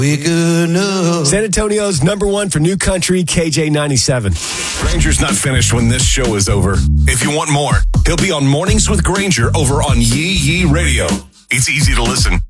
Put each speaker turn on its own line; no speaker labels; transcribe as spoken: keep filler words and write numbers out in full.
San Antonio's number one for new country, K J ninety-seven.
Granger's not finished when this show is over. If you want more, he'll be on Mornings with Granger over on Yee Yee Radio. It's easy to listen,